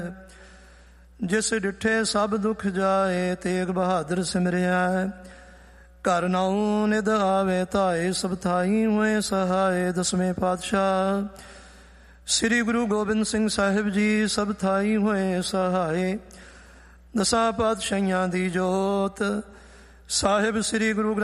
ਜਿਸ ਡਿਠੇ ਸਭ ਦੁੱਖ ਜਾਏ, ਤੇਗ ਬਹਾਦਰ ਸਿਮਰਿਆ। ਘਰ ਨਾਉ ਨਿਦ ਆਵੇ ਧਾਏ, ਸਭ ਥਾਈ ਹੋਏ ਸਹਾਏ। ਦਸਵੇਂ ਪਾਤਸ਼ਾਹ ਸ੍ਰੀ ਗੁਰੂ ਗੋਬਿੰਦ ਸਿੰਘ ਸਾਹਿਬ ਜੀ ਸਭ ਥਾਈ ਹੋਏ ਸਹਾਏ। ਦਸਾਂ ਪਾਤਸ਼ਾਹੀਆਂ ਦੀ ਜੋਤ ਸਾਹਿਬ ਸ੍ਰੀ ਗੁਰੂ